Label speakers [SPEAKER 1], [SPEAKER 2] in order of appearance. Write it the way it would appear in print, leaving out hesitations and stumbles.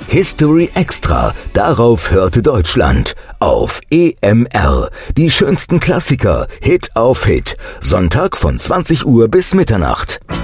[SPEAKER 1] History Extra. Darauf hörte Deutschland. Auf EMR. Die schönsten Klassiker. Hit auf Hit. Sonntag von 20 Uhr bis Mitternacht.